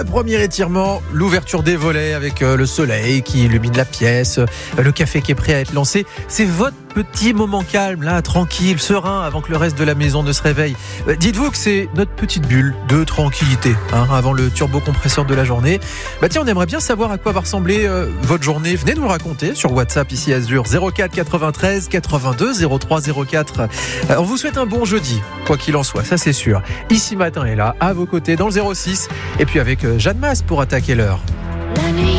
Le premier étirement, l'ouverture des volets avec le soleil qui illumine la pièce, le café qui est prêt à être lancé. C'est votre petit moment calme, là, tranquille, serein, avant que le reste de la maison ne se réveille. Dites-vous que c'est notre petite bulle de tranquillité, avant le turbocompresseur de la journée. Tiens, on aimerait bien savoir à quoi va ressembler votre journée. Venez nous le raconter sur WhatsApp ici Azur 04 93 82 03 04. On vous souhaite un bon jeudi, quoi qu'il en soit, ça c'est sûr. Ici Matin est là, à vos côtés, dans le 06, et puis avec Jeanne Masse pour attaquer l'heure. La nuit.